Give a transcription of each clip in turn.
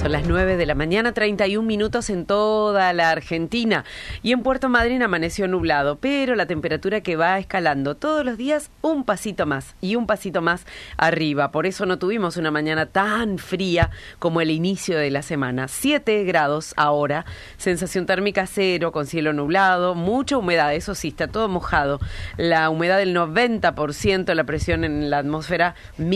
Son las 9 de la mañana, 31 minutos en toda la Argentina. Y en Puerto Madryn amaneció nublado, pero la temperatura que va escalando todos los días un pasito más y un pasito más arriba. Por eso no tuvimos una mañana tan fría como el inicio de la semana. 7 grados ahora, sensación térmica 0 con cielo nublado, mucha humedad, eso sí, está todo mojado. La humedad del 90%, la presión en la atmósfera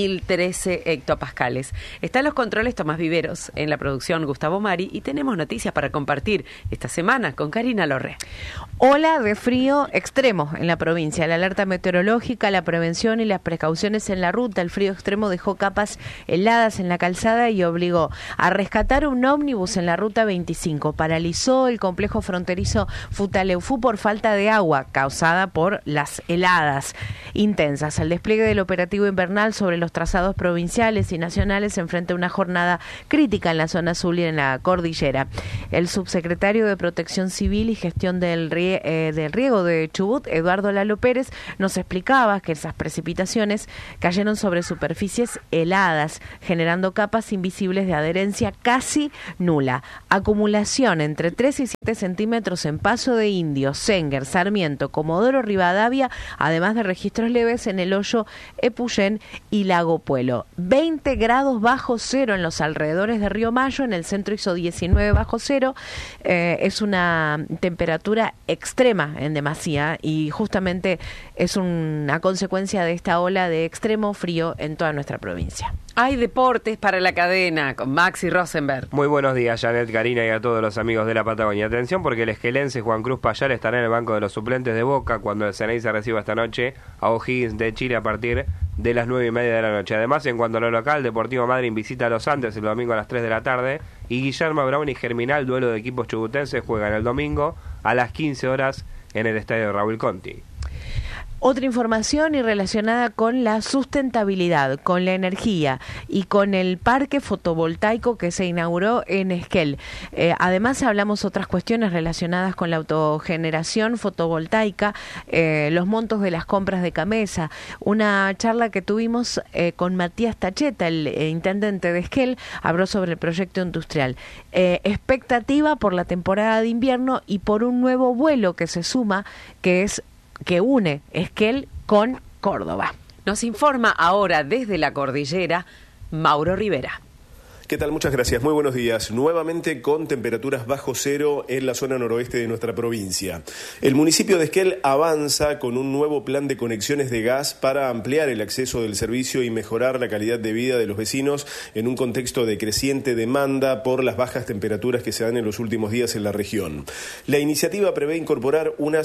1013 hectopascales. Están los controles Tomás Viveros, en la producción Gustavo Mari, y tenemos noticias para compartir esta semana con Karina Lorre. Ola de frío extremo en la provincia. La alerta meteorológica, la prevención y las precauciones en la ruta. El frío extremo dejó capas heladas en la calzada y obligó a rescatar un ómnibus en la ruta 25. Paralizó el complejo fronterizo Futaleufú por falta de agua causada por las heladas intensas. El despliegue del operativo invernal sobre los trazados provinciales y nacionales se enfrenta a una jornada crítica en la zona azul y en la cordillera. El subsecretario de Protección Civil y Gestión del Riego de Chubut, Eduardo Lalo Pérez, nos explicaba que esas precipitaciones cayeron sobre superficies heladas, generando capas invisibles de adherencia casi nula. Acumulación entre 3 y 7 centímetros en Paso de Indios, Sénger, Sarmiento, Comodoro Rivadavia, además de registros leves en El Hoyo, Epuyén y Lago Puelo. 20 grados bajo cero en los alrededores de Río Mayo, en el centro hizo 19 bajo cero. Es una temperatura extrema en demasía y justamente es una consecuencia de esta ola de extremo frío en toda nuestra provincia. Hay deportes para la cadena con Maxi Rosenberg. Muy buenos días, Janet, Karina y a todos los amigos de la Patagonia. Atención porque el esquelense Juan Cruz Payar estará en el banco de los suplentes de Boca cuando el Ceneice reciba esta noche a O'Higgins de Chile a partir de las 9:30 de la noche. Además, en cuanto a lo local, Deportivo Madryn visita a Los Andes el domingo a las 3 de la tarde y Guillermo Brown y Germinal, duelo de equipos chubutenses, juegan el domingo a las 15 horas en el estadio Raúl Conti. Otra información y relacionada con la sustentabilidad, con la energía y con el parque fotovoltaico que se inauguró en Esquel. Además hablamos otras cuestiones relacionadas con la autogeneración fotovoltaica, los montos de las compras de Camesa. Una charla que tuvimos con Matías Tacheta, el intendente de Esquel, habló sobre el proyecto industrial. Expectativa por la temporada de invierno y por un nuevo vuelo que se suma, que une Esquel con Córdoba. Nos informa ahora desde la cordillera Mauro Rivera. ¿Qué tal? Muchas gracias. Muy buenos días. Nuevamente con temperaturas bajo cero en la zona noroeste de nuestra provincia. El municipio de Esquel avanza con un nuevo plan de conexiones de gas para ampliar el acceso del servicio y mejorar la calidad de vida de los vecinos en un contexto de creciente demanda por las bajas temperaturas que se dan en los últimos días en la región. La iniciativa prevé incorporar unas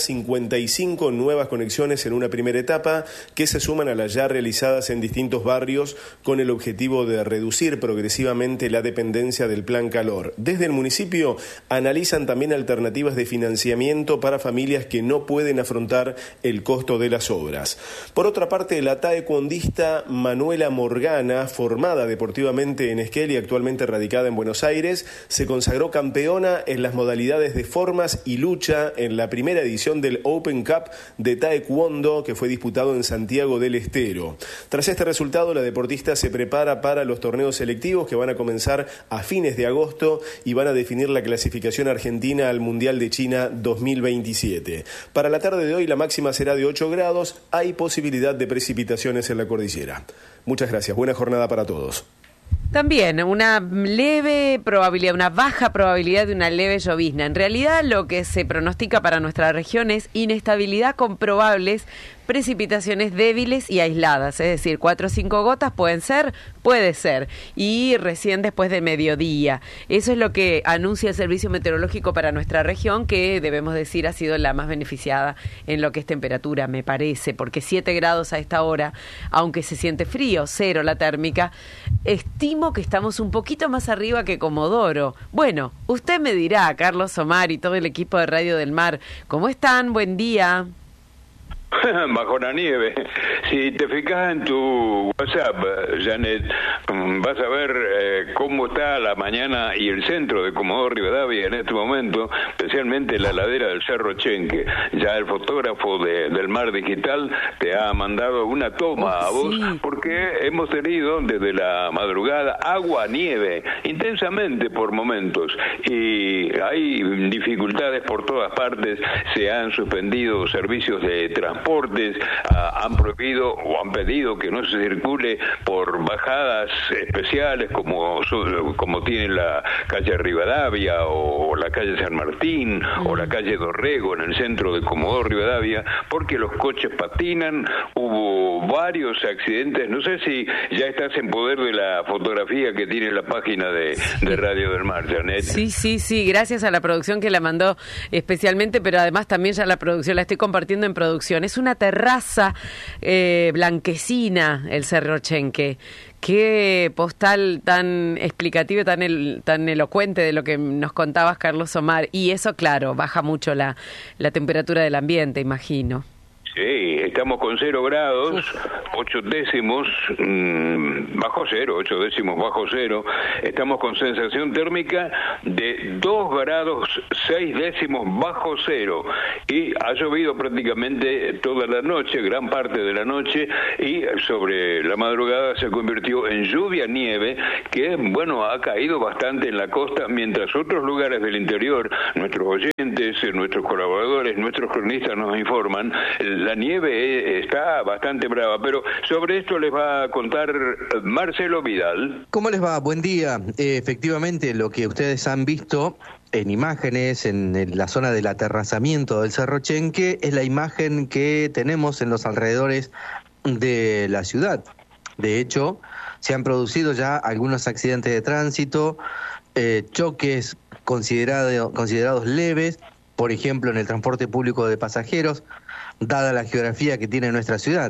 55 nuevas conexiones en una primera etapa que se suman a las ya realizadas en distintos barrios con el objetivo de reducir progresivamente la dependencia del Plan Calor. Desde el municipio analizan también alternativas de financiamiento para familias que no pueden afrontar el costo de las obras. Por otra parte, la taekwondista Manuela Morgana, formada deportivamente en Esquel y actualmente radicada en Buenos Aires, se consagró campeona en las modalidades de formas y lucha en la primera edición del Open Cup de Taekwondo que fue disputado en Santiago del Estero. Tras este resultado, la deportista se prepara para los torneos selectivos que van a comenzar a fines de agosto y van a definir la clasificación argentina al Mundial de China 2027. Para la tarde de hoy la máxima será de 8 grados, hay posibilidad de precipitaciones en la cordillera. Muchas gracias, buena jornada para todos. También una leve probabilidad, una baja probabilidad de una leve llovizna. En realidad lo que se pronostica para nuestra región es inestabilidad con probables precipitaciones débiles y aisladas, es decir, 4 o 5 gotas puede ser, y recién después del mediodía. Eso es lo que anuncia el Servicio Meteorológico para nuestra región, que debemos decir ha sido la más beneficiada en lo que es temperatura, me parece, porque 7 grados a esta hora, aunque se siente frío, 0 la térmica, estimo que estamos un poquito más arriba que Comodoro. Bueno, usted me dirá, Carlos Omar y todo el equipo de Radio del Mar, ¿cómo están? Buen día. bajo la nieve. Si te fijas en tu WhatsApp, Janet, vas a ver cómo está la mañana y el centro de Comodoro Rivadavia en este momento, especialmente la ladera del Cerro Chenque. Ya el fotógrafo del Mar Digital te ha mandado una toma a vos, porque hemos tenido desde la madrugada agua-nieve intensamente por momentos, y hay dificultades por todas partes. Se han suspendido servicios de transportes, han prohibido o han pedido que no se circule por bajadas especiales como tiene la calle Rivadavia o la calle San Martín o la calle Dorrego en el centro de Comodoro Rivadavia, porque los coches patinan. Hubo varios accidentes. No sé si ya estás en poder de la fotografía que tiene la página de Radio del Mar, Janet. Sí, gracias a la producción que la mandó especialmente, pero además también ya la producción, la estoy compartiendo en producción. Es una terraza blanquecina, el Cerro Chenque. Qué postal tan explicativa, tan elocuente de lo que nos contabas, Carlos Omar. Y eso, claro, baja mucho la temperatura del ambiente, imagino. Sí, estamos con 0 grados, 8 décimos bajo cero, 8 décimos bajo cero. Estamos con sensación térmica de 2 grados 6 décimos bajo cero. Y ha llovido prácticamente toda la noche, gran parte de la noche, y sobre la madrugada se convirtió en lluvia-nieve, que, bueno, ha caído bastante en la costa, mientras otros lugares del interior, nuestros oyentes, nuestros colaboradores, nuestros cronistas nos informan, la nieve está bastante brava, pero sobre esto les va a contar Marcelo Vidal. ¿Cómo les va? Buen día. Efectivamente, lo que ustedes han visto en imágenes en la zona del aterrazamiento del Cerro Chenque es la imagen que tenemos en los alrededores de la ciudad. De hecho, se han producido ya algunos accidentes de tránsito, choques considerados leves, por ejemplo, en el transporte público de pasajeros, dada la geografía que tiene nuestra ciudad,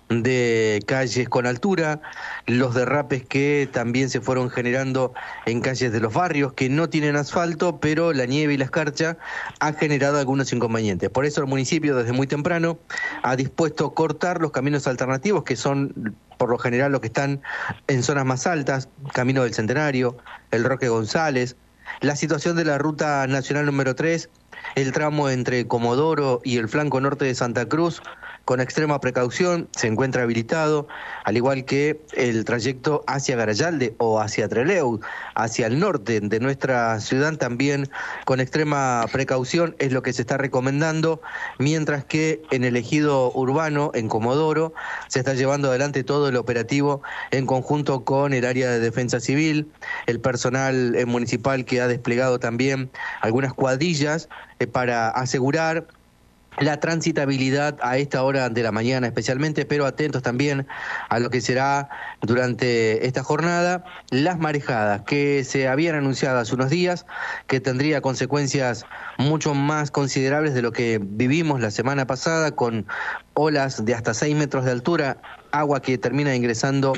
de calles con altura, los derrapes que también se fueron generando en calles de los barrios que no tienen asfalto, pero la nieve y la escarcha ha generado algunos inconvenientes. Por eso el municipio desde muy temprano ha dispuesto cortar los caminos alternativos, que son por lo general los que están en zonas más altas, Camino del Centenario, el Roque González, la situación de la Ruta Nacional número 3, el tramo entre Comodoro y el flanco norte de Santa Cruz, con extrema precaución, se encuentra habilitado, al igual que el trayecto hacia Garayalde o hacia Trelew, hacia el norte de nuestra ciudad, también con extrema precaución es lo que se está recomendando, mientras que en el ejido urbano, en Comodoro, se está llevando adelante todo el operativo en conjunto con el área de defensa civil, el personal municipal que ha desplegado también algunas cuadrillas para asegurar la transitabilidad a esta hora de la mañana especialmente, pero atentos también a lo que será durante esta jornada, las marejadas que se habían anunciado hace unos días, que tendría consecuencias mucho más considerables de lo que vivimos la semana pasada, con olas de hasta 6 metros de altura, agua que termina ingresando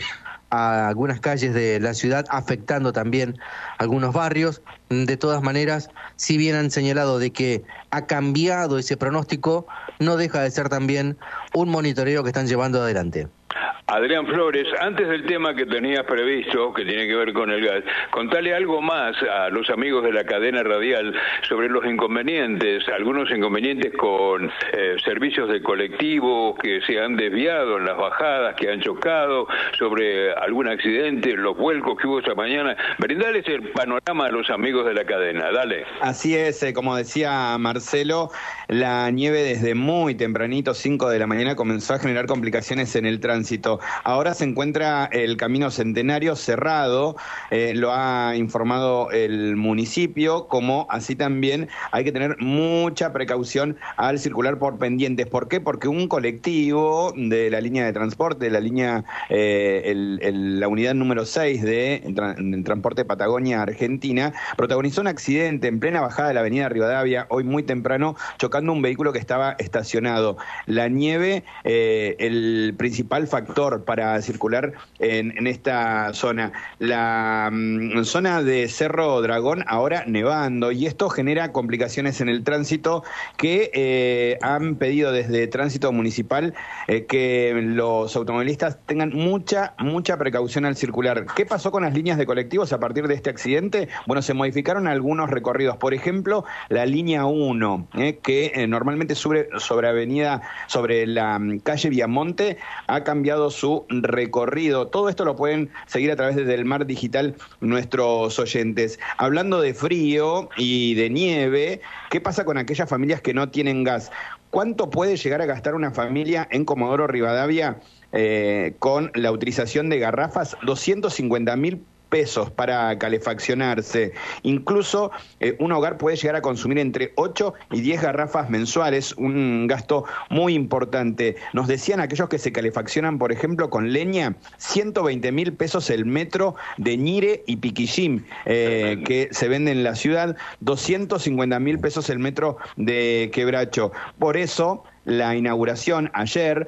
a algunas calles de la ciudad, afectando también algunos barrios. De todas maneras, si bien han señalado de que ha cambiado ese pronóstico, no deja de ser también un monitoreo que están llevando adelante. Adrián Flores, antes del tema que tenías previsto, que tiene que ver con el gas, contale algo más a los amigos de la cadena radial sobre los inconvenientes, algunos inconvenientes con servicios de colectivo que se han desviado en las bajadas, que han chocado, sobre algún accidente, los vuelcos que hubo esta mañana. Brindales el panorama a los amigos de la cadena, dale. Así es, como decía Marcelo, la nieve desde muy tempranito, 5 de la mañana, comenzó a generar complicaciones en el tránsito. Ahora se encuentra el Camino Centenario cerrado, lo ha informado el municipio, como así también hay que tener mucha precaución al circular por pendientes. ¿Por qué? Porque un colectivo de la línea de transporte, la línea, la unidad número 6 de Transporte Patagonia Argentina, protagonizó un accidente en plena bajada de la avenida Rivadavia, hoy muy temprano, chocando un vehículo que estaba estacionado. La nieve, el principal factor calor para circular en esta zona. La zona de Cerro Dragón ahora nevando, y esto genera complicaciones en el tránsito que han pedido desde Tránsito Municipal que los automovilistas tengan mucha precaución al circular. ¿Qué pasó con las líneas de colectivos a partir de este accidente? Bueno, se modificaron algunos recorridos. Por ejemplo, la línea 1, que normalmente sobre la calle Viamonte, ha cambiado su recorrido. Todo esto lo pueden seguir a través de Del Mar Digital nuestros oyentes. Hablando de frío y de nieve, ¿qué pasa con aquellas familias que no tienen gas? ¿Cuánto puede llegar a gastar una familia en Comodoro Rivadavia con la utilización de garrafas? 250.000 pesos para calefaccionarse. Incluso un hogar puede llegar a consumir entre 8 y 10 garrafas mensuales, un gasto muy importante. Nos decían aquellos que se calefaccionan, por ejemplo, con leña, 120.000 pesos el metro de Ñire y Piquillín, que se vende en la ciudad, 250.000 pesos el metro de Quebracho. Por eso, la inauguración ayer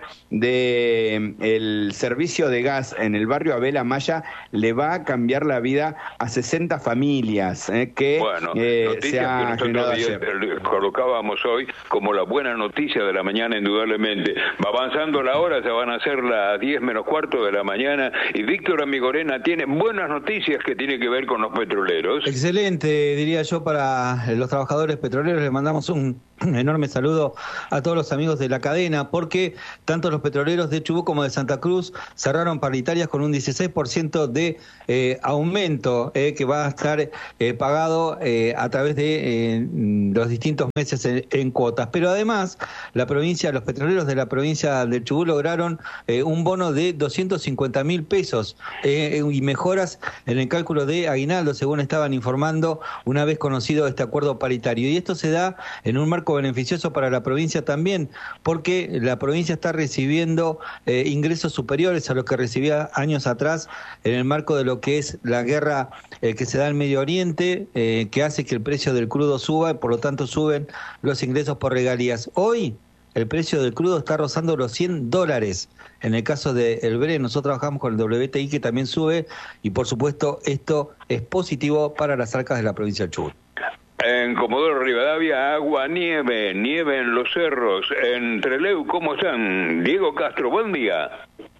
del servicio de gas en el barrio Abel Amaya le va a cambiar la vida a 60 familias que se ha generado ayer. Colocábamos hoy como la buena noticia de la mañana, indudablemente. Va avanzando la hora, ya van a ser las 10 menos cuarto de la mañana, y Víctor Amigorena tiene buenas noticias que tienen que ver con los petroleros. Excelente, diría yo, para los trabajadores petroleros. Le mandamos un enorme saludo a todos los amigos de la cadena, porque tanto los petroleros de Chubut como de Santa Cruz cerraron paritarias con un 16% de aumento que va a estar pagado a través de los distintos meses en cuotas. Pero además, los petroleros de la provincia de Chubut lograron un bono de 250.000 pesos y mejoras en el cálculo de aguinaldo, según estaban informando una vez conocido este acuerdo paritario. Y esto se da en un marco beneficioso para la provincia también, porque la provincia está recibiendo ingresos superiores a los que recibía años atrás en el marco de lo que es la guerra que se da en Medio Oriente, que hace que el precio del crudo suba y por lo tanto suben los ingresos por regalías. Hoy el precio del crudo está rozando los $100. En el caso del Brent, nosotros trabajamos con el WTI, que también sube, y por supuesto esto es positivo para las arcas de la provincia del Chubut. En Comodoro Rivadavia, agua, nieve en los cerros. En Trelew, ¿cómo están? Diego Castro, buen día.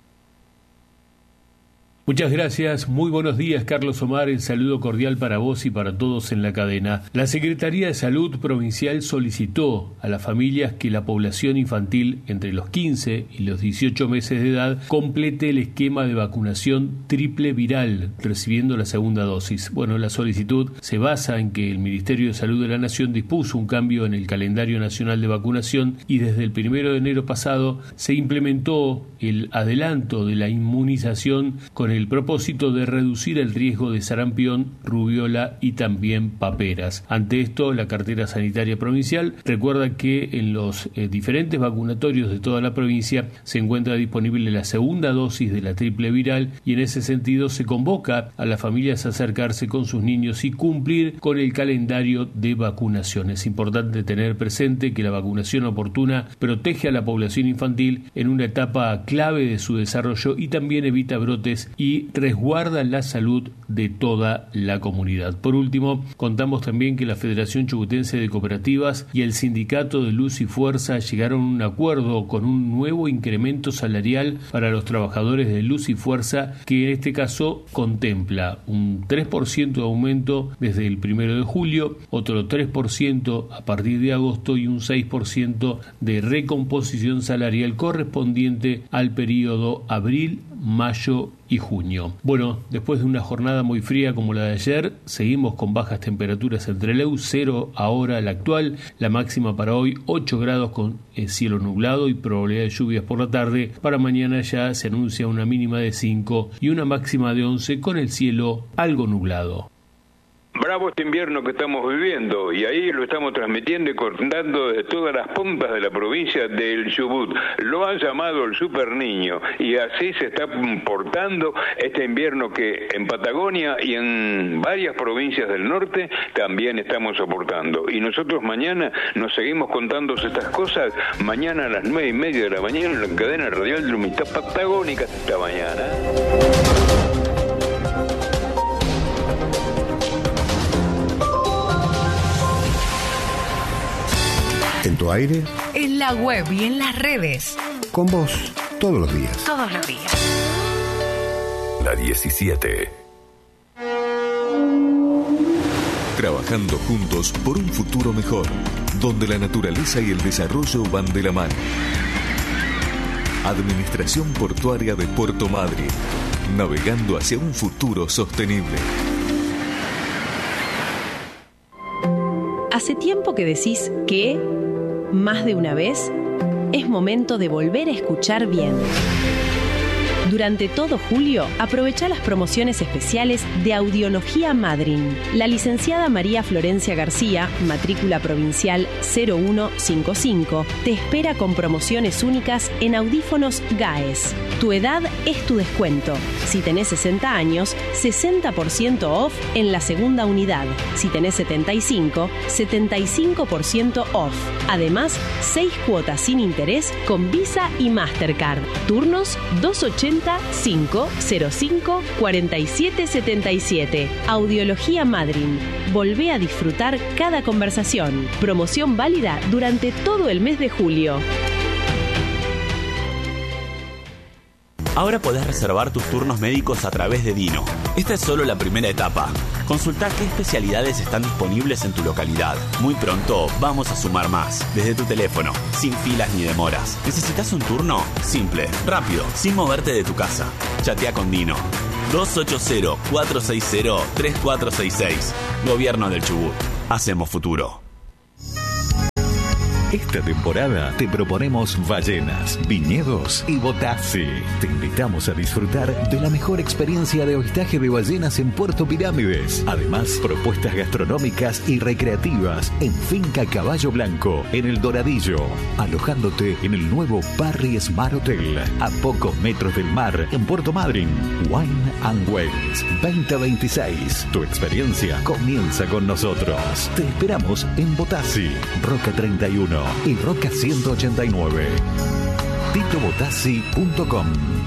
Muchas gracias, muy buenos días, Carlos Omar, el saludo cordial para vos y para todos en la cadena. La Secretaría de Salud Provincial solicitó a las familias que la población infantil entre los 15 y los 18 meses de edad complete el esquema de vacunación triple viral, recibiendo la segunda dosis. Bueno, la solicitud se basa en que el Ministerio de Salud de la Nación dispuso un cambio en el calendario nacional de vacunación y desde el 1 de enero pasado se implementó el adelanto de la inmunización con el propósito de reducir el riesgo de sarampión, rubiola y también paperas. Ante esto, la cartera sanitaria provincial recuerda que en los diferentes vacunatorios de toda la provincia se encuentra disponible la segunda dosis de la triple viral, y en ese sentido se convoca a las familias a acercarse con sus niños y cumplir con el calendario de vacunación. Es importante tener presente que la vacunación oportuna protege a la población infantil en una etapa clave de su desarrollo y también evita brotes y resguarda la salud de toda la comunidad. Por último, contamos también que la Federación Chubutense de Cooperativas y el Sindicato de Luz y Fuerza llegaron a un acuerdo con un nuevo incremento salarial para los trabajadores de Luz y Fuerza, que en este caso contempla un 3% de aumento desde el 1 de julio, otro 3% a partir de agosto y un 6% de recomposición salarial correspondiente al periodo abril, mayo y junio. Bueno, después de una jornada muy fría como la de ayer, seguimos con bajas temperaturas en Trelew, 0 ahora la actual, la máxima para hoy 8 grados con cielo nublado y probabilidad de lluvias por la tarde. Para mañana ya se anuncia una mínima de 5 y una máxima de 11 con el cielo algo nublado. bravo este invierno que estamos viviendo, y ahí lo estamos transmitiendo y contando de todas las puntas de la provincia del Chubut. Lo han llamado el Super Niño, y así se está portando este invierno que en Patagonia y en varias provincias del norte también estamos soportando. Y nosotros mañana nos seguimos contando estas cosas, mañana a las 9:30 de la mañana en la cadena radial de la Unidad Patagónica. Esta mañana. En tu aire, en la web y en las redes. Con vos, todos los días. Todos los días. La 17. Trabajando juntos por un futuro mejor, donde la naturaleza y el desarrollo van de la mano. Administración Portuaria de Puerto Madryn, navegando hacia un futuro sostenible. ¿Hace tiempo que decís que, más de una vez, es momento de volver a escuchar bien? Durante todo julio, aprovecha las promociones especiales de Audiología Madryn. La licenciada María Florencia García, matrícula provincial 0155, te espera con promociones únicas en audífonos GAES. Tu edad es tu descuento. Si tenés 60 años, 60% off en la segunda unidad. Si tenés 75, 75% off. Además, 6 cuotas sin interés con Visa y Mastercard. Turnos 280-505-4777. Audiología Madryn. Volvé a disfrutar cada conversación. Promoción válida durante todo el mes de julio. Ahora podés reservar tus turnos médicos a través de Dino. Esta es solo la primera etapa. Consultá qué especialidades están disponibles en tu localidad. Muy pronto vamos a sumar más. Desde tu teléfono, sin filas ni demoras. ¿Necesitas un turno? Simple, rápido, sin moverte de tu casa. Chatea con Dino. 280-460-3466. Gobierno del Chubut. Hacemos futuro. Esta temporada te proponemos ballenas, viñedos y Botassi. Te invitamos a disfrutar de la mejor experiencia de avistaje de ballenas en Puerto Pirámides. Además, propuestas gastronómicas y recreativas en Finca Caballo Blanco, en El Doradillo. Alojándote en el nuevo Parry Smart Hotel, a pocos metros del mar, en Puerto Madryn. Wine and Wales 2026. Tu experiencia comienza con nosotros. Te esperamos en Botassi, Roca 31 y Roca 189. titobotassi.com.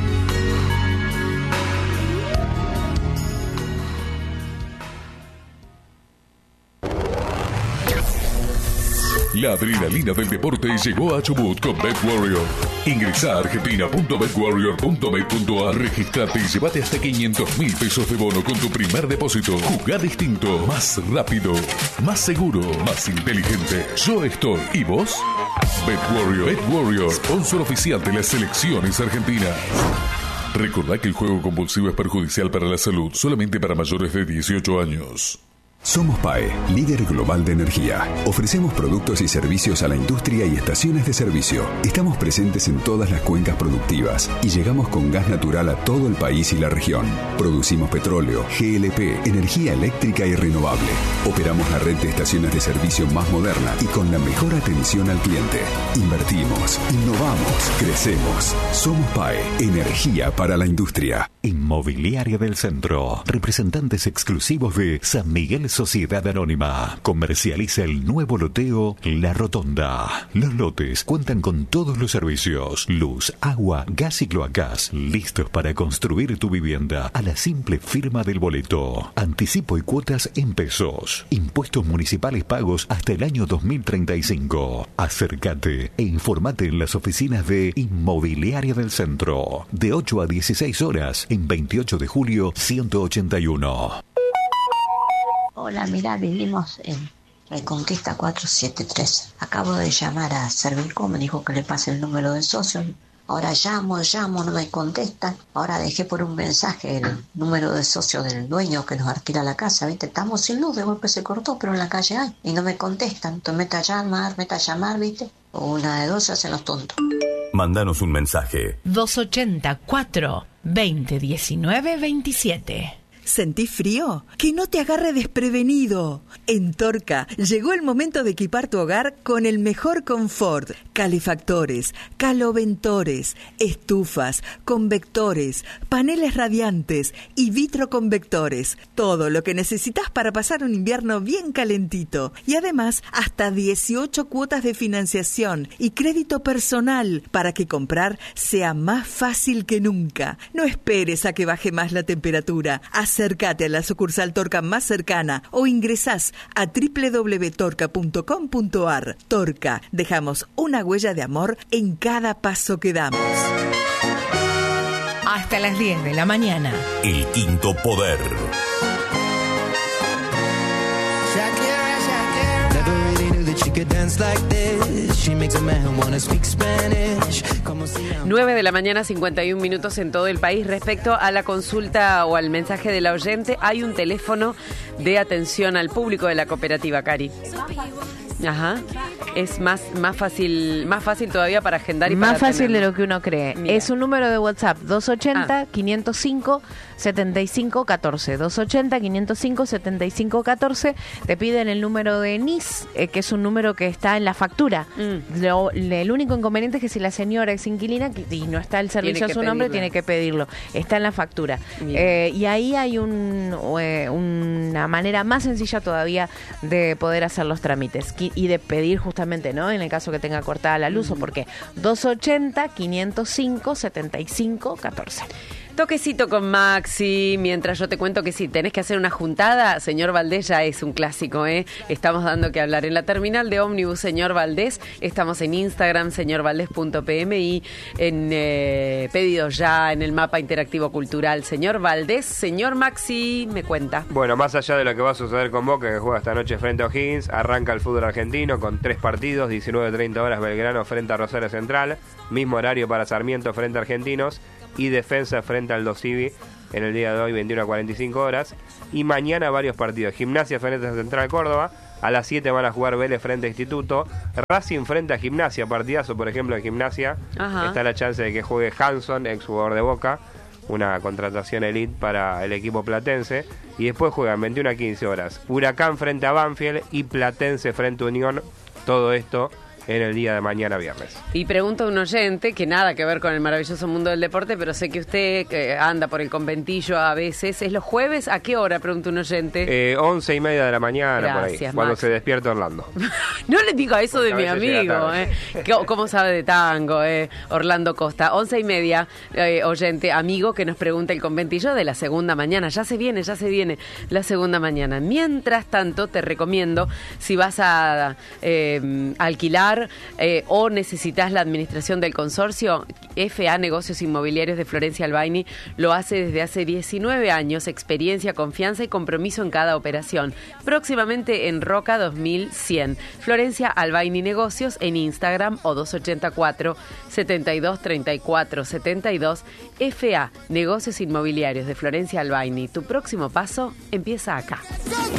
La adrenalina del deporte llegó a Chubut con BetWarrior. Ingresa a argentina.betwarrior.bet.ar, registrate y llévate hasta 500.000 pesos de bono con tu primer depósito. Jugá distinto, más rápido, más seguro, más inteligente. Yo estoy. ¿Y vos? BetWarrior, sponsor oficial de las selecciones argentinas. Recordá que el juego compulsivo es perjudicial para la salud, solamente para mayores de 18 años. Somos PAE, líder global de energía. Ofrecemos productos y servicios a la industria y estaciones de servicio. Estamos presentes en todas las cuencas productivas y llegamos con gas natural a todo el país y la región. Producimos petróleo, GLP, energía eléctrica y renovable. Operamos la red de estaciones de servicio más moderna y con la mejor atención al cliente. Invertimos, innovamos, crecemos. Somos PAE, energía para la industria. Inmobiliaria del Centro. Representantes exclusivos de San Miguel Sociedad Anónima. Comercializa el nuevo loteo La Rotonda. Los lotes cuentan con todos los servicios: luz, agua, gas y cloacas. Listos para construir tu vivienda a la simple firma del boleto. Anticipo y cuotas en pesos. Impuestos municipales pagos hasta el año 2035. Acércate e informate en las oficinas de Inmobiliaria del Centro. De 8 a 16 horas en 28 de julio 181. Hola, mira, vivimos en Reconquista 473. Acabo de llamar a Servicom, me dijo que le pase el número de socio. Ahora llamo, no me contestan. Ahora dejé por un mensaje el número de socio del dueño que nos alquila la casa, ¿viste? Estamos sin luz, de golpe se cortó, pero en la calle hay. Y no me contestan. Entonces meta a llamar, ¿viste? O una de dos se hacen los tontos. Mándanos un mensaje. 280-4-20-19-27. ¿Sentís frío? Que no te agarre desprevenido. En Torca llegó el momento de equipar tu hogar con el mejor confort. Calefactores, caloventores, estufas, convectores, paneles radiantes y vitroconvectores. Todo lo que necesitas para pasar un invierno bien calentito. Y además, hasta 18 cuotas de financiación y crédito personal para que comprar sea más fácil que nunca. No esperes a que baje más la temperatura. Acércate a la sucursal Torca más cercana o ingresás a www.torca.com.ar. Torca, dejamos una huella de amor en cada paso que damos. Hasta las 10 de la mañana. El quinto poder. 9 de la mañana, 51 minutos en todo el país. Respecto a la consulta o al mensaje de la oyente, hay un teléfono de atención al público de la cooperativa, Cari. Ajá. Es más fácil todavía para agendar y más para fácil tenerlo. de lo que uno cree. Mira. Es un número de WhatsApp 280-505-7514. 280-505-7514. Te piden el número de NIS, que es un número que está en la factura. El único inconveniente es que si la señora es inquilina y no está el servicio a su nombre, tiene que pedirlo. Está en la factura. Y ahí hay una manera más sencilla todavía de poder hacer los trámites y de pedir justamente, ¿no? En el caso que tenga cortada la luz, o porque 280-505-7514. Toquecito con Maxi, mientras yo te cuento que si tenés que hacer una juntada, señor Valdés ya es un clásico, ¿eh? Estamos dando que hablar en la terminal de ómnibus, señor Valdés. Estamos en Instagram, señorvaldés.pm, y en pedidos ya en el mapa interactivo cultural. Señor Valdés, señor Maxi, me cuenta. Bueno, más allá de lo que va a suceder con Boca, que juega esta noche frente a O'Higgins, arranca el fútbol argentino con 3 partidos, 19:30 horas Belgrano frente a Rosario Central, mismo horario para Sarmiento frente a Argentinos, y Defensa frente al Dosivi en el día de hoy, 21:45 horas. Y mañana varios partidos: Gimnasia frente a Central Córdoba, a las 7 van a jugar Vélez frente a Instituto, Racing frente a Gimnasia, partidazo por ejemplo en Gimnasia. Ajá. Está la chance de que juegue Hanson, exjugador de Boca, una contratación elite para el equipo platense. Y después juegan 21:15 horas Huracán frente a Banfield y Platense frente a Unión. Todo esto en el día de mañana viernes. Y pregunto a un oyente que nada que ver con el maravilloso mundo del deporte, pero sé que usted anda por el conventillo a veces. ¿Es los jueves? ¿A qué hora? Pregunta un oyente. 11:30 de la mañana. Gracias, por ahí, cuando se despierta Orlando. No le diga eso de mi amigo, ¿Cómo sabe de tango, Orlando Costa? 11:30, oyente, amigo, que nos pregunta el conventillo de la segunda mañana. Ya se viene la segunda mañana. Mientras tanto, te recomiendo, si vas a alquilar o necesitas la administración del consorcio, FA Negocios Inmobiliarios de Florencia Albaini lo hace desde hace 19 años, experiencia, confianza y compromiso en cada operación. Próximamente en Roca 2100. Florencia Albaini Negocios en Instagram o 284-7234-72. FA Negocios Inmobiliarios de Florencia Albaini. Tu próximo paso empieza acá.